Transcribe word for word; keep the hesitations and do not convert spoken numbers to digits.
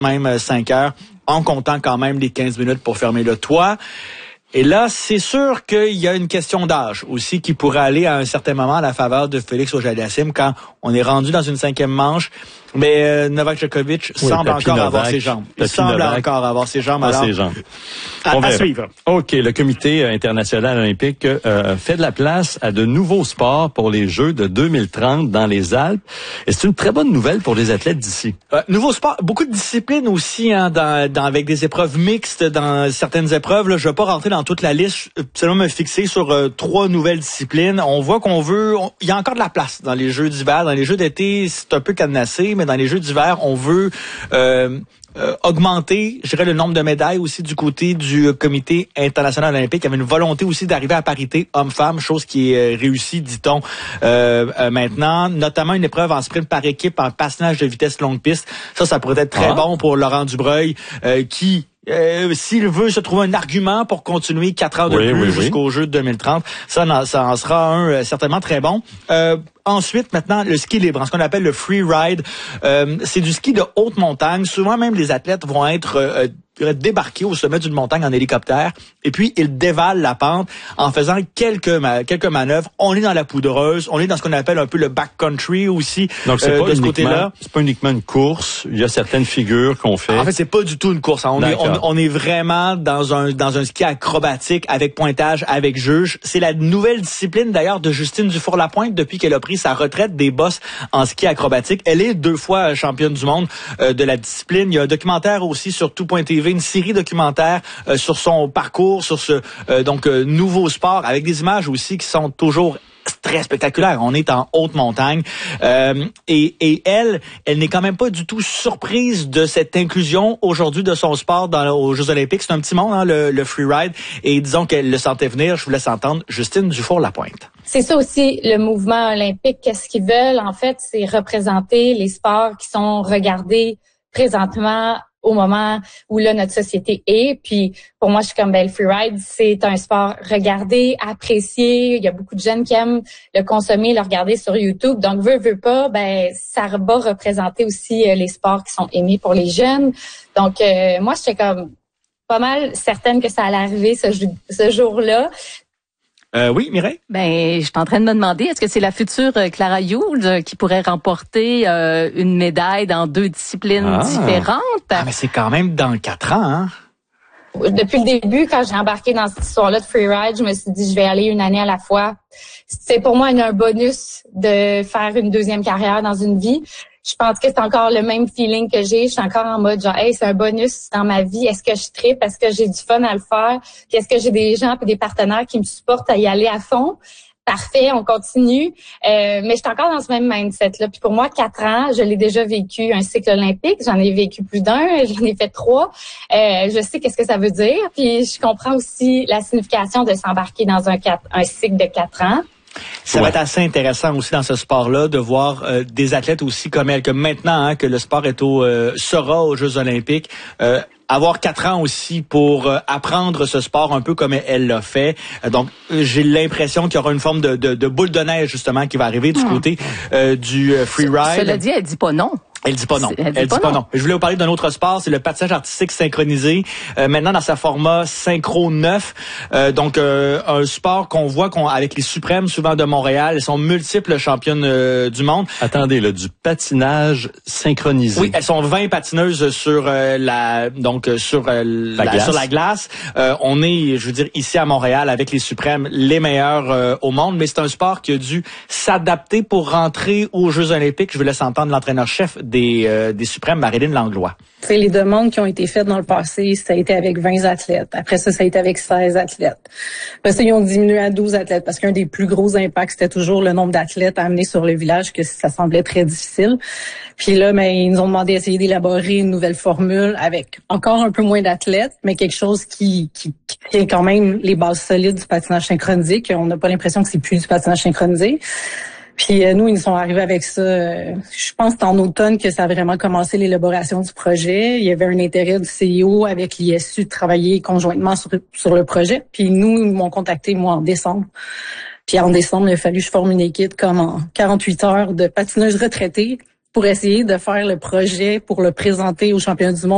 même cinq heures, en comptant quand même les quinze minutes pour fermer le toit. Et là, c'est sûr qu'il y a une question d'âge aussi qui pourrait aller à un certain moment à la faveur de Félix Auger-Aliassime quand on est rendu dans une cinquième manche. Mais euh, Novak Djokovic oui, semble encore Novak, avoir ses jambes. Il semble Novak, encore avoir ses jambes. Alors, ses jambes. À, à suivre. OK, le Comité international olympique euh, fait de la place à de nouveaux sports pour les Jeux de deux mille trente dans les Alpes. Et c'est une très bonne nouvelle pour les athlètes d'ici. Euh, nouveaux sports, beaucoup de disciplines aussi, hein, dans, dans, avec des épreuves mixtes dans certaines épreuves. Là, je ne vais pas rentrer dans toute la liste, seulement me fixer sur euh, trois nouvelles disciplines. On voit qu'on veut... On, il y a encore de la place dans les Jeux d'hiver. Dans les Jeux d'été, c'est un peu cadenassé, mais dans les Jeux d'hiver, on veut... Euh, Euh, augmenter, je dirais, le nombre de médailles aussi du côté du Comité international olympique. Il y avait une volonté aussi d'arriver à parité homme-femme, chose qui est euh, réussie, dit-on, euh, euh, maintenant. Notamment une épreuve en sprint par équipe, en patinage de vitesse longue piste. Ça, ça pourrait être très ah. bon pour Laurent Dubreuil, euh, qui... Euh, s'il veut se trouver un argument pour continuer quatre ans de oui, plus oui, jusqu'au oui. jeu de deux mille trente, ça, ça en sera un euh, certainement très bon. Euh, ensuite, maintenant, le ski libre, ce qu'on appelle le free ride, euh, c'est du ski de haute montagne. Souvent, même les athlètes vont être euh, débarquer au sommet d'une montagne en hélicoptère et puis ils dévalent la pente en faisant quelques ma- quelques manœuvres. On est dans la poudreuse, on est dans ce qu'on appelle un peu le backcountry aussi. Donc c'est euh, pas de ce côté-là. C'est pas uniquement une course, il y a certaines figures qu'on fait. En fait, c'est pas du tout une course. On est on, on est vraiment dans un dans un ski acrobatique avec pointage, avec juge. C'est la nouvelle discipline d'ailleurs de Justine Dufour-Lapointe depuis qu'elle a pris sa retraite des bosses en ski acrobatique. Elle est deux fois championne du monde euh, de la discipline. Il y a un documentaire aussi sur tout point t v, une série documentaire euh, sur son parcours, sur ce euh, donc euh, nouveau sport, avec des images aussi qui sont toujours très spectaculaires. On est en haute montagne euh, et, et elle, elle n'est quand même pas du tout surprise de cette inclusion aujourd'hui de son sport dans, aux Jeux olympiques. C'est un petit monde, hein, le, le freeride, et disons qu'elle le sentait venir. Je vous laisse entendre Justine Dufour-Lapointe. C'est ça aussi, le mouvement olympique. Qu'est-ce qu'ils veulent, en fait, c'est représenter les sports qui sont regardés présentement au moment où là notre société est. Puis pour moi, je suis comme ben, le freeride, c'est un sport regardé, apprécié. Il y a beaucoup de jeunes qui aiment le consommer, le regarder sur YouTube. Donc veut veut pas, ben ça va représenter aussi euh, les sports qui sont aimés pour les jeunes. Donc euh, moi, j'étais comme pas mal certaine que ça allait arriver ce, ce jour-là. Euh, oui, Mireille? Ben, je suis en train de me demander, est-ce que c'est la future Clara Youl qui pourrait remporter euh, une médaille dans deux disciplines ah. différentes? Ah, mais c'est quand même dans quatre ans, hein? Depuis le début, quand j'ai embarqué dans cette histoire-là de freeride, je me suis dit, je vais aller une année à la fois. C'est pour moi un bonus de faire une deuxième carrière dans une vie. Je pense que c'est encore le même feeling que j'ai. Je suis encore en mode genre, hey, c'est un bonus dans ma vie. Est-ce que je tripe? Est-ce que j'ai du fun à le faire? Puis est-ce que j'ai des gens et des partenaires qui me supportent à y aller à fond? Parfait, on continue. Euh, mais je suis encore dans ce même mindset-là. Puis pour moi, quatre ans, je l'ai déjà vécu un cycle olympique. J'en ai vécu plus d'un. J'en ai fait trois. Euh, je sais qu'est-ce que ça veut dire. Puis je comprends aussi la signification de s'embarquer dans un, quatre, un cycle de quatre ans. Ça ouais. va être assez intéressant aussi dans ce sport-là de voir euh, des athlètes aussi comme elle, que maintenant hein, que le sport est au euh, sera aux Jeux olympiques, euh, avoir quatre ans aussi pour euh, apprendre ce sport un peu comme elle l'a fait. Euh, donc, j'ai l'impression qu'il y aura une forme de, de, de boule de neige justement qui va arriver du mmh. côté euh, du euh, freeride. Cela dit, elle dit pas non. Elle dit pas non. Elle dit, elle dit pas, pas non. non. Je voulais vous parler d'un autre sport, c'est le patinage artistique synchronisé. Euh, maintenant dans sa format synchro neuf. Euh, donc euh, un sport qu'on voit qu'on avec les Suprêmes souvent de Montréal, elles sont multiples championnes euh, du monde. Attendez, là, du patinage synchronisé. Oui, elles sont vingt patineuses sur euh, la donc sur euh, la, la sur la glace. Euh, on est, je veux dire, ici à Montréal avec les Suprêmes, les meilleurs euh, au monde, mais c'est un sport qui a dû s'adapter pour rentrer aux Jeux olympiques. Je vous laisse entendre l'entraîneur-chef des, euh, des Suprêmes, Marilyn Langlois. C'est les demandes qui ont été faites dans le passé, ça a été avec vingt athlètes. Après ça, ça a été avec seize athlètes. Après ça, ils ont diminué à douze athlètes parce qu'un des plus gros impacts, c'était toujours le nombre d'athlètes à amener sur le village, que ça semblait très difficile. Puis là, ben, ils nous ont demandé d'essayer d'élaborer une nouvelle formule avec encore un peu moins d'athlètes, mais quelque chose qui, qui, qui tient quand même les bases solides du patinage synchronisé, qu'on n'a pas l'impression que c'est plus du patinage synchronisé. Puis euh, nous, ils nous sont arrivés avec ça. Euh, je pense que c'est en automne que ça a vraiment commencé l'élaboration du projet. Il y avait un intérêt du C I O avec l'I S U de travailler conjointement sur, sur le projet. Puis nous, ils m'ont contacté, moi, en décembre. Puis en décembre, il a fallu que je forme une équipe comme en quarante-huit heures de patineuses retraitées pour essayer de faire le projet, pour le présenter aux championnats du monde.